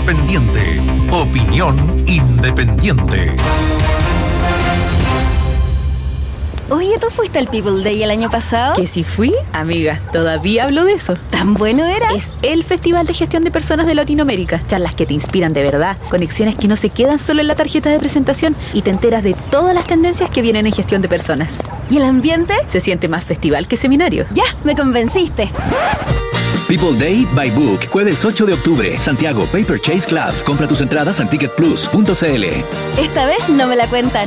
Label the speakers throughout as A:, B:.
A: Independiente. Opinión independiente.
B: Oye, ¿tú fuiste al People Day el año pasado?
C: ¿Que si fui? Amiga, todavía hablo de eso.
B: ¿Tan bueno era?
C: Es el Festival de Gestión de Personas de Latinoamérica. Charlas que te inspiran de verdad, conexiones que no se quedan solo en la tarjeta de presentación y te enteras de todas las tendencias que vienen en gestión de personas.
B: ¿Y el ambiente?
C: Se siente más festival que seminario.
B: Ya, me convenciste.
D: People Day by Book, jueves 8 de octubre, Santiago Paper Chase Club. Compra tus entradas en ticketplus.cl.
B: Esta vez no me la cuentan.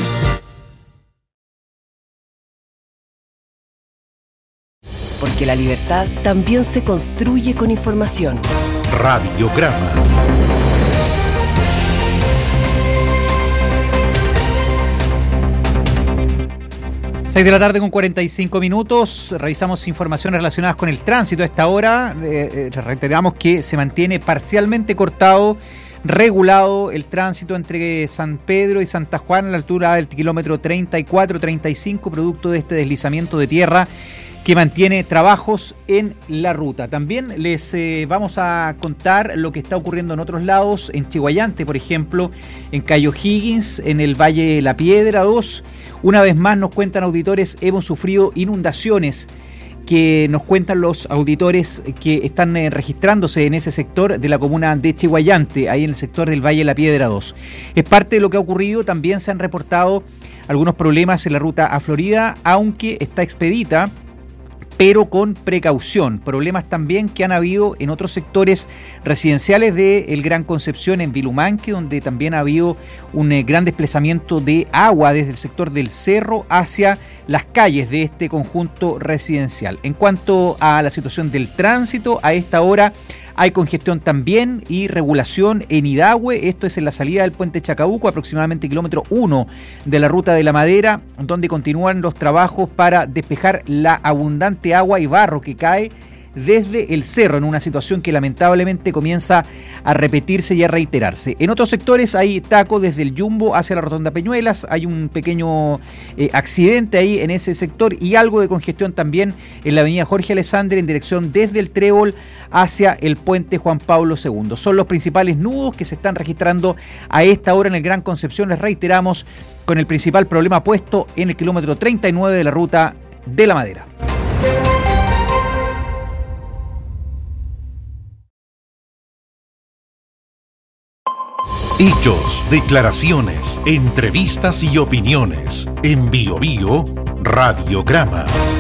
E: Porque la libertad también se construye con información.
A: Radiograma.
F: Seis de la tarde con 45 minutos. Revisamos informaciones relacionadas con el tránsito a esta hora. Reiteramos que se mantiene parcialmente cortado, regulado el tránsito entre San Pedro y Santa Juana a la altura del kilómetro 34-35, producto de este deslizamiento de tierra que mantiene trabajos en la ruta. También les vamos a contar lo que está ocurriendo en otros lados, en Chiguayante, por ejemplo, en Cayo Higgins, en el Valle La Piedra 2. Una vez más nos cuentan auditores, hemos sufrido inundaciones que nos cuentan los auditores que están registrándose en ese sector de la comuna de Chiguayante, ahí en el sector del Valle La Piedra 2. Es parte de lo que ha ocurrido. También se han reportado algunos problemas en la ruta a Florida, aunque está expedita, pero con precaución. Problemas también que han habido en otros sectores residenciales de el Gran Concepción, en Vilumanque, donde también ha habido un gran desplazamiento de agua desde el sector del cerro hacia las calles de este conjunto residencial. En cuanto a la situación del tránsito, a esta hora hay congestión también y regulación en Idahue. Esto es en la salida del puente Chacabuco, aproximadamente kilómetro 1 de la ruta de la Madera, donde continúan los trabajos para despejar la abundante agua y barro que cae desde el cerro, en una situación que lamentablemente comienza a repetirse y a reiterarse. En otros sectores hay taco desde el Yumbo hacia la Rotonda Peñuelas, hay un pequeño accidente ahí en ese sector y algo de congestión también en la avenida Jorge Alessandri en dirección desde el Trébol hacia el puente Juan Pablo II. Son los principales nudos que se están registrando a esta hora en el Gran Concepción, les reiteramos, con el principal problema puesto en el kilómetro 39 de la ruta de la Madera.
A: Hechos, declaraciones, entrevistas y opiniones. En Bio Bio, Radiograma.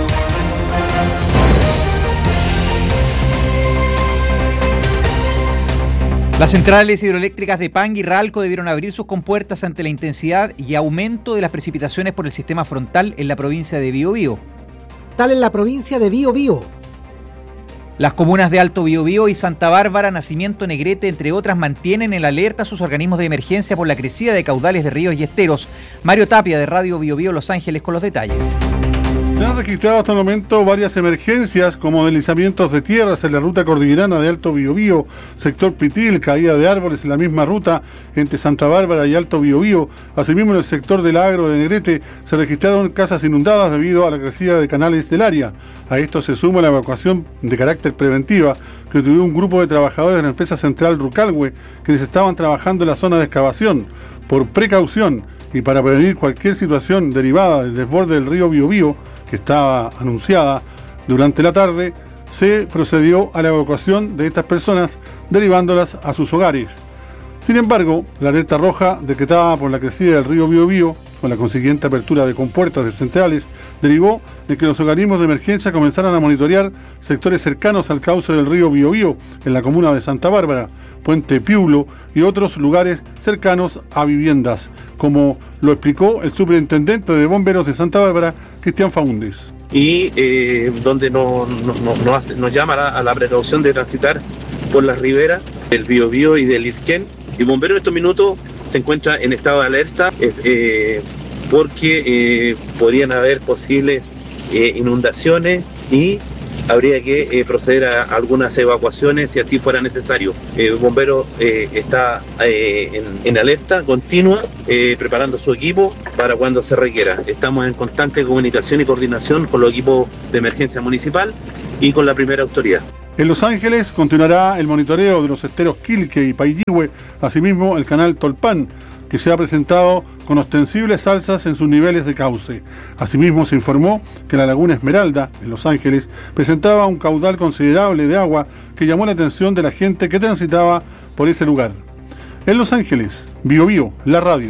F: Las centrales hidroeléctricas de Pangui y Ralco debieron abrir sus compuertas ante la intensidad y aumento de las precipitaciones por el sistema frontal en la provincia de Biobío.
G: Tal en la provincia de Biobío.
F: Las comunas de Alto Biobío y Santa Bárbara, Nacimiento, Negrete, entre otras, mantienen en alerta a sus organismos de emergencia por la crecida de caudales de ríos y esteros. Mario Tapia, de Radio Biobío Los Ángeles, con los detalles.
H: Se han registrado hasta el momento varias emergencias, como deslizamientos de tierras en la ruta cordillerana de Alto Biobío, sector Pitil, caída de árboles en la misma ruta entre Santa Bárbara y Alto Biobío. Asimismo, en el sector del Agro de Negrete se registraron casas inundadas debido a la crecida de canales del área. A esto se suma la evacuación de carácter preventiva que tuvo un grupo de trabajadores de la empresa central Rucalhue, quienes estaban trabajando en la zona de excavación. Por precaución y para prevenir cualquier situación derivada del desborde del río Biobío, que estaba anunciada durante la tarde, se procedió a la evacuación de estas personas, derivándolas a sus hogares. Sin embargo, la alerta roja decretada por la crecida del río Biobío, con la consiguiente apertura de compuertas de centrales, derivó de que los organismos de emergencia comenzaran a monitorear sectores cercanos al cauce del río Biobío, en la comuna de Santa Bárbara, Puente Piulo y otros lugares cercanos a viviendas, como lo explicó el superintendente de bomberos de Santa Bárbara, Cristian Faúndez.
I: Y donde nos llama a la precaución de transitar por las riberas del Biobío y del Irquén. Y Bomberos en estos minutos se encuentra en estado de alerta porque podrían haber posibles inundaciones y habría que proceder a algunas evacuaciones si así fuera necesario. Bomberos está en alerta continua, preparando su equipo para cuando se requiera. Estamos en constante comunicación y coordinación con los equipos de emergencia municipal y con la primera autoridad.
H: En Los Ángeles continuará el monitoreo de los esteros Quilque y Paillihue, asimismo el canal Tolpan, que se ha presentado con ostensibles alzas en sus niveles de cauce. Asimismo se informó que la laguna Esmeralda, en Los Ángeles, presentaba un caudal considerable de agua que llamó la atención de la gente que transitaba por ese lugar. En Los Ángeles, Biobío, la radio.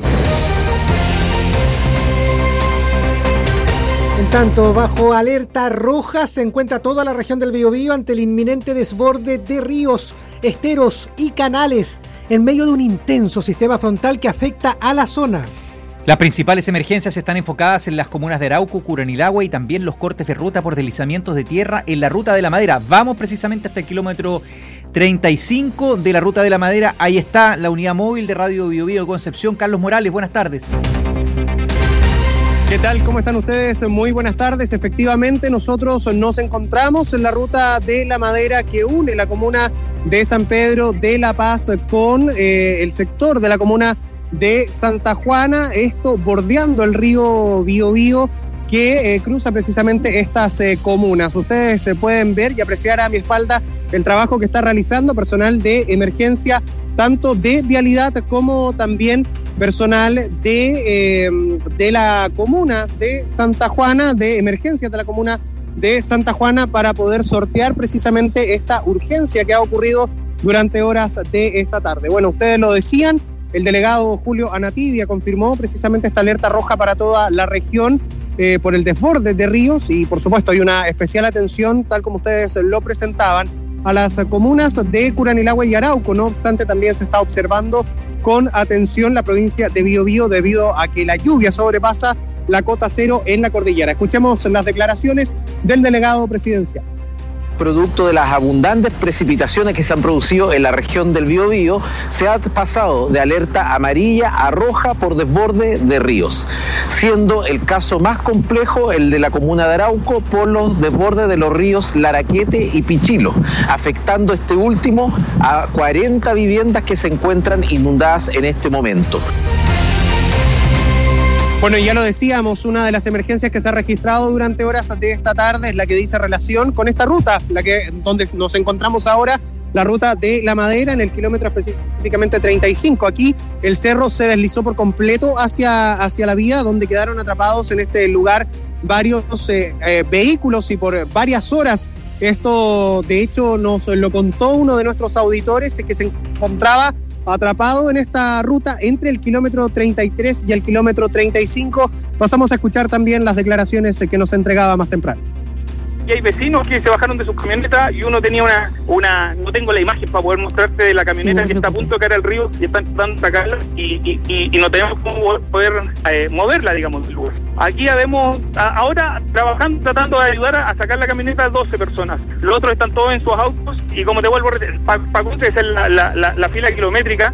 G: En tanto, bajo alerta roja se encuentra toda la región del Biobío ante el inminente desborde de ríos, esteros y canales en medio de un intenso sistema frontal que afecta a la zona.
F: Las principales emergencias están enfocadas en las comunas de Arauco, Curanilahue y también los cortes de ruta por deslizamientos de tierra en la Ruta de la Madera. Vamos precisamente hasta el kilómetro 35 de la Ruta de la Madera. Ahí está la unidad móvil de Radio Biobío Concepción. Carlos Morales, buenas tardes.
J: ¿Qué tal? ¿Cómo están ustedes? Muy buenas tardes. Efectivamente, nosotros nos encontramos en la Ruta de la Madera que une la comuna de San Pedro de La Paz con el sector de la comuna de Santa Juana, esto bordeando el río Biobío que cruza precisamente estas comunas. Ustedes pueden ver y apreciar a mi espalda el trabajo que está realizando personal de emergencia, tanto de vialidad como también personal de la comuna de Santa Juana, de emergencia de la comuna de Santa Juana, para poder sortear precisamente esta urgencia que ha ocurrido durante horas de esta tarde. Bueno, ustedes lo decían, el delegado Julio Anatibia confirmó precisamente esta alerta roja para toda la región por el desborde de ríos y por supuesto hay una especial atención, tal como ustedes lo presentaban, a las comunas de Curanilahue y Arauco. No obstante, también se está observando con atención la provincia de Biobío debido a que la lluvia sobrepasa la cota cero en la cordillera. Escuchemos las declaraciones del delegado presidencial.
K: Producto de las abundantes precipitaciones que se han producido en la región del Biobío, se ha pasado de alerta amarilla a roja por desborde de ríos, siendo el caso más complejo el de la comuna de Arauco por los desbordes de los ríos Laraquete y Pichilo, afectando este último a 40 viviendas que se encuentran inundadas en este momento.
J: Bueno, ya lo decíamos, una de las emergencias que se ha registrado durante horas de esta tarde es la que dice relación con esta ruta, donde nos encontramos ahora, la Ruta de la Madera, en el kilómetro específicamente 35. Aquí el cerro se deslizó por completo hacia la vía, donde quedaron atrapados en este lugar varios vehículos y por varias horas. Esto, de hecho, nos lo contó uno de nuestros auditores que se encontraba atrapado en esta ruta entre el kilómetro 33 y el kilómetro 35. Pasamos a escuchar también las declaraciones que nos entregaba más temprano.
L: Y hay vecinos que se bajaron de sus camionetas y uno tenía una no tengo la imagen para poder mostrarte de la camioneta que está a punto de caer al río y están tratando de sacarla y no tenemos cómo poder moverla, digamos, del lugar. Aquí habemos ahora trabajando, tratando de ayudar a sacar la camioneta a 12 personas. Los otros están todos en sus autos y como te vuelvo para hacer la fila kilométrica.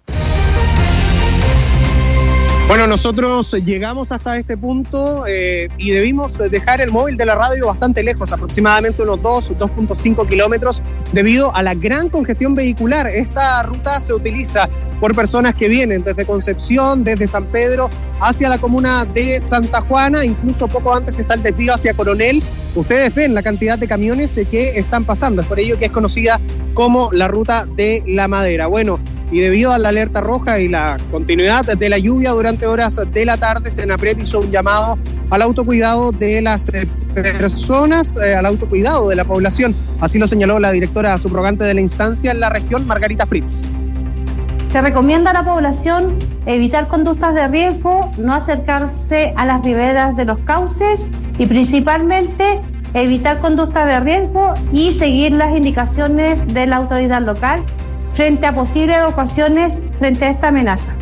J: Bueno, nosotros llegamos hasta este punto y debimos dejar el móvil de la radio bastante lejos, aproximadamente unos 2.5 kilómetros, debido a la gran congestión vehicular. Esta ruta se utiliza por personas que vienen desde Concepción, desde San Pedro, hacia la comuna de Santa Juana, incluso poco antes está el desvío hacia Coronel. Ustedes ven la cantidad de camiones que están pasando, es por ello que es conocida como la Ruta de la Madera. Bueno, y debido a la alerta roja y la continuidad de la lluvia durante horas de la tarde, Senapred hizo un llamado al autocuidado de las personas, al autocuidado de la población. Así lo señaló la directora subrogante de la instancia en la región, Margarita Fritz.
M: Se recomienda a la población evitar conductas de riesgo, no acercarse a las riberas de los cauces y principalmente evitar conductas de riesgo y seguir las indicaciones de la autoridad local frente a posibles evacuaciones frente a esta amenaza.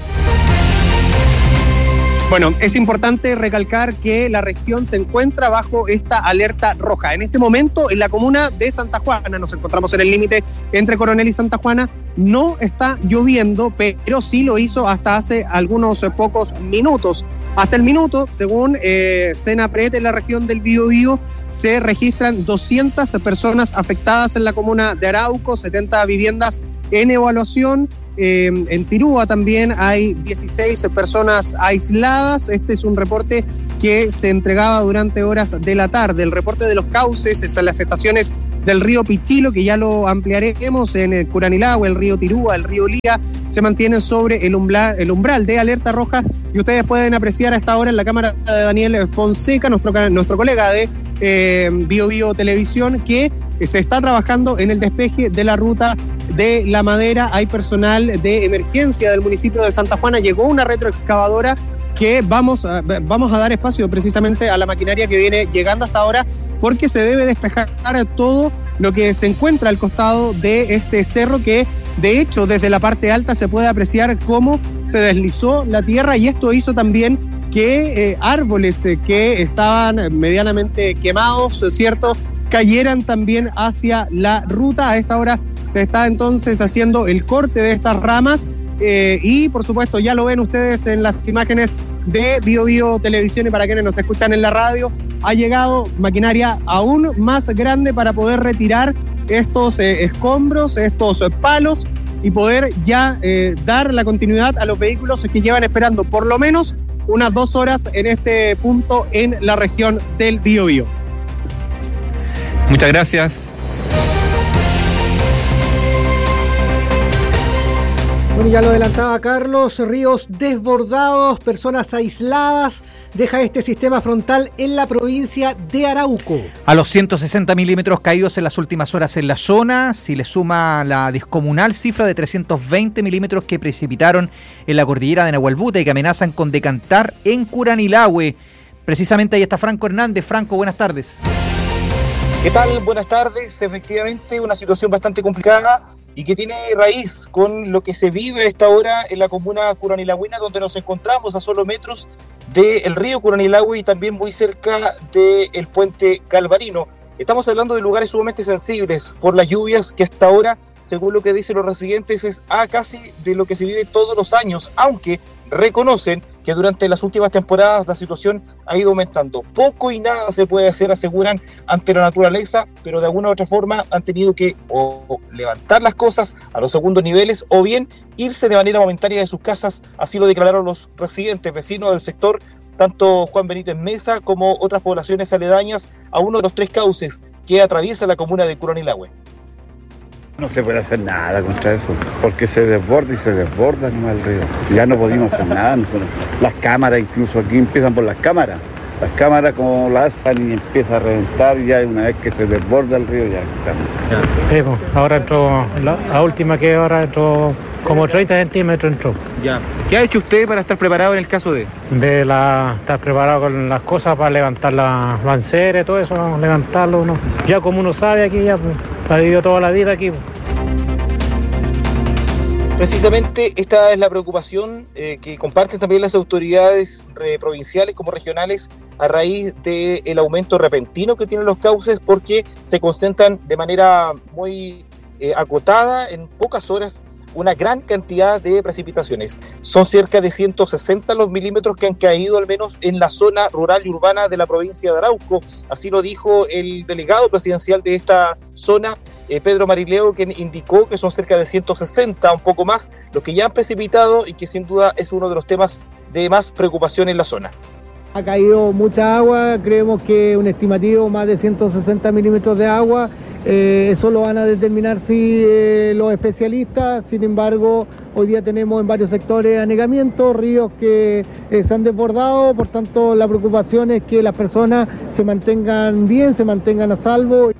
J: Bueno, es importante recalcar que la región se encuentra bajo esta alerta roja. En este momento, en la comuna de Santa Juana, nos encontramos en el límite entre Coronel y Santa Juana, no está lloviendo, pero sí lo hizo hasta hace algunos pocos minutos. Hasta el minuto, según Senapred en la región del Biobío, se registran 200 personas afectadas en la comuna de Arauco, 70 viviendas en evaluación. En Tirúa también hay 16 personas aisladas. Este es un reporte que se entregaba durante horas de la tarde. El reporte de los cauces es en las estaciones del río Pichilo, que ya lo ampliaremos, en el Curanilahue, el río Tirúa, el río Lía, se mantienen sobre el umbral de alerta roja, y ustedes pueden apreciar a esta hora en la cámara de Daniel Fonseca, nuestro colega de Bio Bio Televisión, que se está trabajando en el despeje de la ruta de La Madera. Hay personal de emergencia del municipio de Santa Juana, llegó una retroexcavadora que vamos a dar espacio precisamente a la maquinaria que viene llegando hasta ahora, porque se debe despejar todo lo que se encuentra al costado de este cerro, que de hecho desde la parte alta se puede apreciar cómo se deslizó la tierra, y esto hizo también que árboles que estaban medianamente quemados, ¿cierto?, cayeran también hacia la ruta. A esta hora se está entonces haciendo el corte de estas ramas, y por supuesto ya lo ven ustedes en las imágenes de Bio Bio Televisión, y para quienes nos escuchan en la radio, ha llegado maquinaria aún más grande para poder retirar estos escombros, estos palos, y poder ya dar la continuidad a los vehículos que llevan esperando por lo menos unas 2 horas en este punto en la región del Biobío.
N: Muchas gracias.
G: Bueno, ya lo adelantaba Carlos, ríos desbordados, personas aisladas, deja este sistema frontal en la provincia de Arauco.
F: A los 160 milímetros caídos en las últimas horas en la zona, si le suma la descomunal cifra de 320 milímetros que precipitaron en la cordillera de Nahuelbuta y que amenazan con decantar en Curanilahue. Precisamente ahí está Franco Hernández. Franco, buenas tardes.
O: ¿Qué tal? Buenas tardes. Efectivamente, una situación bastante complicada y que tiene raíz con lo que se vive a esta hora en la comuna curanilagüina, donde nos encontramos a solo metros del río Curanilahue y también muy cerca del puente Galvarino. Estamos hablando de lugares sumamente sensibles por las lluvias que hasta ahora, según lo que dicen los residentes, es casi de lo que se vive todos los años, aunque reconocen que durante las últimas temporadas la situación ha ido aumentando. Poco y nada se puede hacer, aseguran, ante la naturaleza, pero de alguna u otra forma han tenido que o levantar las cosas a los segundos niveles o bien irse de manera momentánea de sus casas. Así lo declararon los residentes vecinos del sector, tanto Juan Benítez Mesa como otras poblaciones aledañas a uno de los 3 cauces que atraviesa la comuna de Curanilahue.
P: No se puede hacer nada contra eso, porque se desborda y se desborda nomás el río. Ya no podemos hacer nada. Las cámaras, incluso aquí empiezan por las cámaras. Las cámaras como las hacen y empieza a reventar, ya una vez que se desborda el río ya estamos.
Q: Sí, pues, ahora entró, la última que ahora entró como 30 centímetros entró.
N: Ya. ¿Qué ha hecho usted para estar preparado en el caso de?
Q: Estar preparado con las cosas para levantar las banceras, todo eso, levantarlo uno. Ya como uno sabe aquí, ya pues, ha vivido toda la vida aquí.
O: Precisamente esta es la preocupación que comparten también las autoridades provinciales como regionales a raíz del aumento repentino que tienen los cauces, porque se concentran de manera muy acotada en pocas horas una gran cantidad de precipitaciones. Son cerca de 160 los milímetros que han caído al menos en la zona rural y urbana de la provincia de Arauco. Así lo dijo el delegado presidencial de esta zona, Pedro Marileo, quien indicó que son cerca de 160, un poco más, los que ya han precipitado y que sin duda es uno de los temas de más preocupación en la zona.
R: Ha caído mucha agua, creemos que un estimativo más de 160 milímetros de agua. Eso lo van a determinar los especialistas. Sin embargo, hoy día tenemos en varios sectores anegamientos, ríos que se han desbordado, por tanto la preocupación es que las personas se mantengan bien, se mantengan a salvo.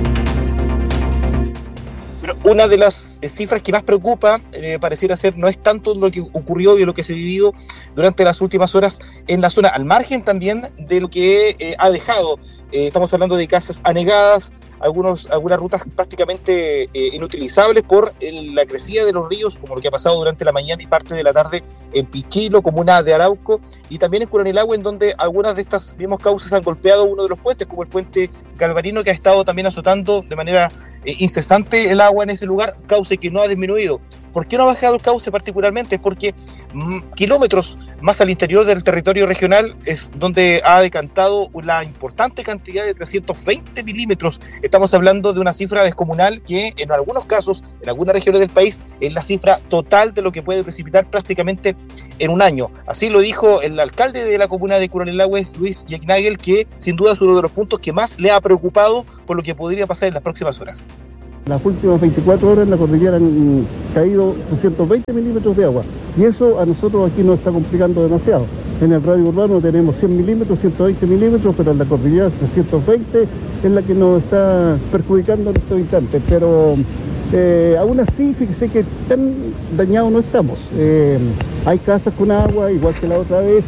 O: Pero una de las cifras que más preocupa, pareciera ser, no es tanto lo que ocurrió y lo que se ha vivido durante las últimas horas en la zona, al margen también de lo que ha dejado. Estamos hablando de casas anegadas, algunas rutas prácticamente inutilizables por la crecida de los ríos, como lo que ha pasado durante la mañana y parte de la tarde en Pichilo, comuna de Arauco, y también en Curanilahue, en donde algunas de estas mismos cauces han golpeado uno de los puentes, como el puente Galvarino, que ha estado también azotando de manera incesante el agua en ese lugar, cauce que no ha disminuido. ¿Por qué no ha bajado el cauce particularmente? Porque kilómetros más al interior del territorio regional es donde ha decantado la importante cantidad de 320 milímetros. Estamos hablando de una cifra descomunal que en algunos casos, en algunas regiones del país, es la cifra total de lo que puede precipitar prácticamente en un año. Así lo dijo el alcalde de la comuna de Curanilahue, Luis Jäcknagel, que sin duda es uno de los puntos que más le ha preocupado por lo que podría pasar en las próximas horas.
P: Las últimas 24 horas en la cordillera han caído 320 milímetros de agua y eso a nosotros aquí nos está complicando demasiado. En el radio urbano tenemos 100 milímetros, 120 milímetros, pero en la cordillera 320 es la que nos está perjudicando en estos instantes. Pero aún así, fíjese que tan dañados no estamos. Hay casas con agua, igual que la otra vez.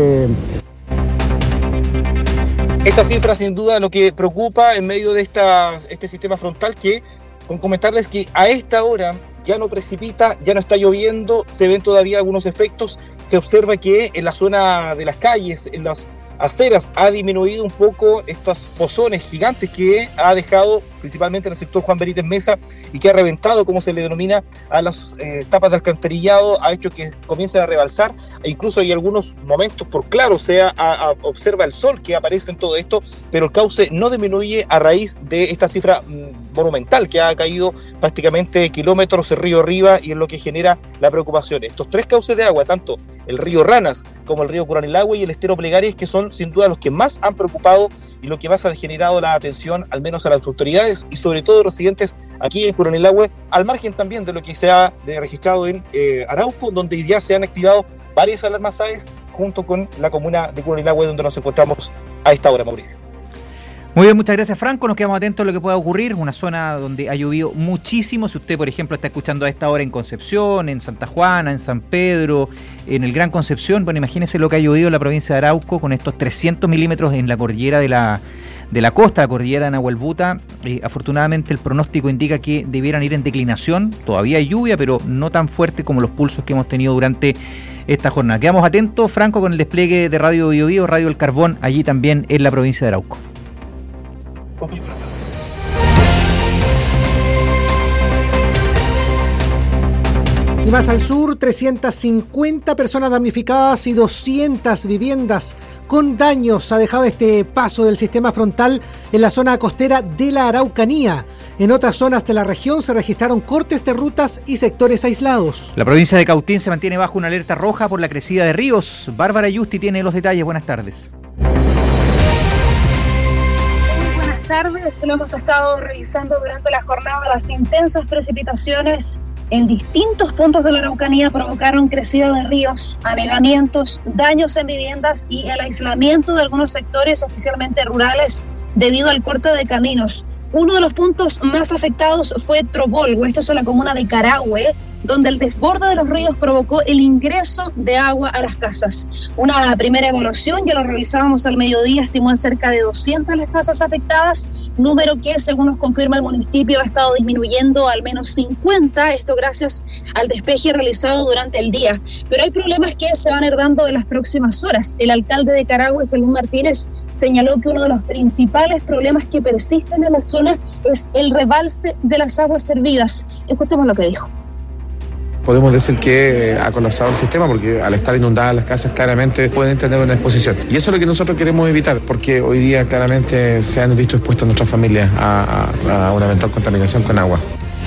O: Esta cifra sin duda lo que preocupa en medio de este sistema frontal que, con comentarles que a esta hora ya no precipita, ya no está lloviendo, se ven todavía algunos efectos, se observa que en la zona de las calles, en las aceras, ha disminuido un poco estos pozones gigantes que ha dejado principalmente en el sector Juan Benítez Mesa y que ha reventado, como se le denomina, a las tapas de alcantarillado, ha hecho que comiencen a rebalsar e incluso hay algunos momentos por claro, observa el sol que aparece en todo esto, pero el cauce no disminuye a raíz de esta cifra monumental que ha caído prácticamente kilómetros el río arriba y es lo que genera la preocupación. Estos tres cauces de agua, tanto el río Ranas como el río Curanilahue y el estero Plegares, que son sin duda los que más han preocupado y lo que más ha generado la atención, al menos a las autoridades y sobre todo residentes aquí en Curanilahue, al margen también de lo que se ha registrado en Arauco, donde ya se han activado varias alarmas AES junto con la comuna de Curanilahue, donde nos encontramos a esta hora, Mauricio.
F: Muy bien, muchas gracias, Franco. Nos quedamos atentos a lo que pueda ocurrir. Una zona donde ha llovido muchísimo. Si usted, por ejemplo, está escuchando a esta hora en Concepción, en Santa Juana, en San Pedro, en el Gran Concepción, bueno, imagínese lo que ha llovido en la provincia de Arauco con estos 300 milímetros en la cordillera de la costa, la cordillera de Nahuelbuta. Afortunadamente el pronóstico indica que debieran ir en declinación. Todavía hay lluvia, pero no tan fuerte como los pulsos que hemos tenido durante esta jornada. Quedamos atentos, Franco, con el despliegue de Radio Biobío, Radio El Carbón, allí también en la provincia de Arauco.
G: Y más al sur, 350 personas damnificadas y 200 viviendas con daños ha dejado este paso del sistema frontal en la zona costera de la Araucanía. En otras zonas de la región se registraron cortes de rutas y sectores aislados.
F: La provincia de Cautín se mantiene bajo una alerta roja por la crecida de ríos. Bárbara Yusti tiene los detalles. Buenas tardes.
S: Tardes, lo hemos estado revisando durante la jornada. Las intensas precipitaciones en distintos puntos de la Araucanía provocaron crecida de ríos, anegamientos, daños en viviendas y el aislamiento de algunos sectores, especialmente rurales, debido al corte de caminos. Uno de los puntos más afectados fue Trobolgo, esto es en la comuna de Carahue, donde el desborde de los ríos provocó el ingreso de agua a las casas. Una primera evaluación, ya lo revisábamos al mediodía, estimó en cerca de 200 las casas afectadas, número que, según nos confirma el municipio, ha estado disminuyendo a al menos 50, esto gracias al despeje realizado durante el día. Pero hay problemas que se van a ir dando en las próximas horas. El alcalde de Carahue, Jesús Martínez, señaló que uno de los principales problemas que persisten en la zona es el rebalse de las aguas servidas. Escuchemos lo que dijo.
T: Podemos decir que ha colapsado el sistema porque al estar inundadas las casas claramente pueden tener una exposición. Y eso es lo que nosotros queremos evitar, porque hoy día claramente se han visto expuestas nuestras familias a una eventual contaminación con agua.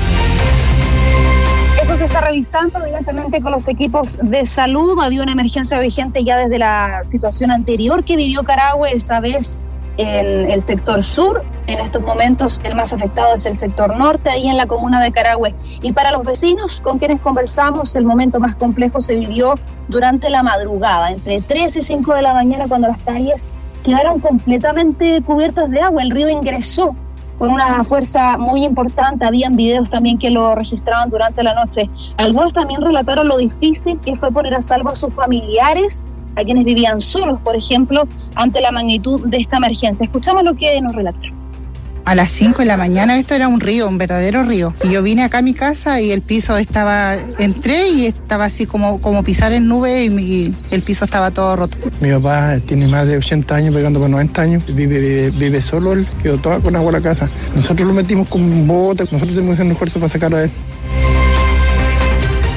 S: Eso se está revisando evidentemente con los equipos de salud. Había una emergencia vigente ya desde la situación anterior que vivió Carahue, esa vez en el sector sur. En estos momentos el más afectado es el sector norte, ahí en la comuna de Carahue. Y para los vecinos con quienes conversamos, el momento más complejo se vivió durante la madrugada, entre 3 y 5 de la mañana, cuando las calles quedaron completamente cubiertas de agua. El río ingresó con una fuerza muy importante. Habían videos también que lo registraban durante la noche. Algunos también relataron lo difícil que fue poner a salvo a sus familiares, a quienes vivían solos, por ejemplo, ante la magnitud de esta emergencia. Escuchamos lo que nos relataron.
U: A las 5 de la mañana esto era un río, un verdadero río. Y yo vine acá a mi casa y el piso entré y estaba así como pisar en nube y el piso estaba todo roto.
V: Mi papá tiene más de 80 años, pegando por 90 años, vive solo, él quedó toda con agua a la casa. Nosotros lo metimos con bote, nosotros tenemos que hacer un esfuerzo para sacarlo a él.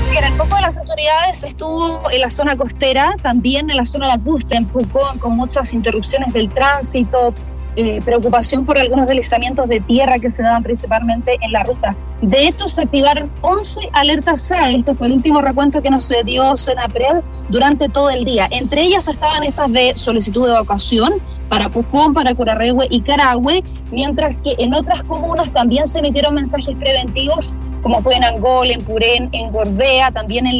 S: autoridades estuvo en la zona costera, también en la zona lacustre, en Pucón, con muchas interrupciones del tránsito, preocupación por algunos deslizamientos de tierra que se daban principalmente en la ruta. De hecho, se activaron 11 alertas SAE. Este fue el último recuento que nos dio Senapred durante todo el día. Entre ellas estaban estas de solicitud de evacuación para Pucón, para Curarrehue y Carahue, mientras que en otras comunas también se emitieron mensajes preventivos, como fue en Angol, en Purén, en Gorbea, también en